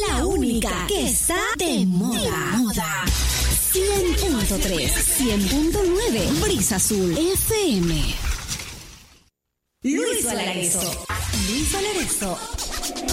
La única que está de moda. 100.3, 100.9, Brisa Azul FM. Luis Valareso.